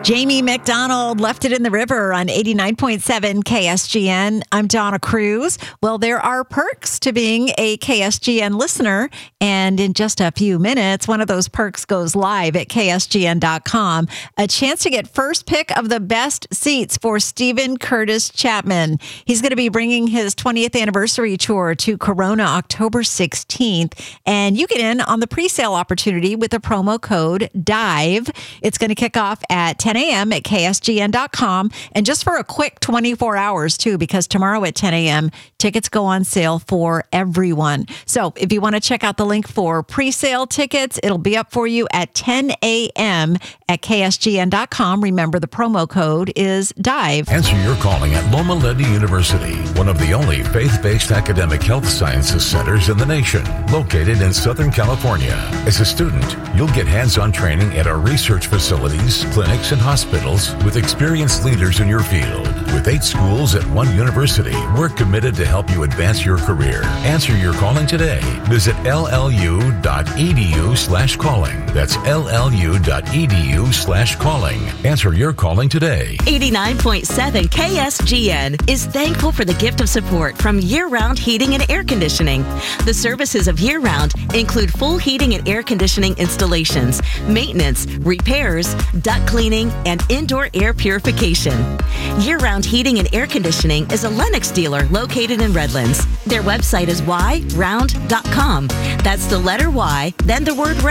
Jamie McDonald left it in the river on 89.7 KSGN. I'm Donna Cruz. Well, there are perks to being a KSGN listener. And in just a few minutes, one of those perks goes live at KSGN.com. A chance to get first pick of the best seats for Steven Curtis Chapman. He's going to be bringing his 20th anniversary tour to Corona October 16th. And you get in on the pre-sale opportunity with the promo code DIVE. It's going to kick off at 10 a.m. at KSGN.com. And just for a quick 24 hours, too, because tomorrow at 10 a.m., tickets go on sale for everyone. So if you want to check out the link for pre-sale tickets, it'll be up for you at 10 a.m. at KSGN.com. Remember, the promo code is DIVE. Answer your calling at Loma Linda University, one of the only faith-based academic health sciences centers in the nation, located in Southern California. As a student, you'll get hands-on training at our research facilities, clinics, and hospitals with experienced leaders in your field. With 8 schools at one university, we're committed to help you advance your career. Answer your calling today. Visit llu.edu/calling. That's llu.edu/calling. Answer your calling today. 89.7 KSGN is thankful for the gift of support from Year Round Heating and Air Conditioning. The services of Year Round include full heating and air conditioning installations, maintenance, repairs, duct cleaning, and indoor air purification. Year Round Heating and Air Conditioning is a Lennox dealer located in Redlands. Their website is yround.com. That's the letter Y, then the word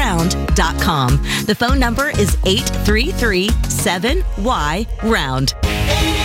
round.com. The phone number is 833-7Y-ROUND.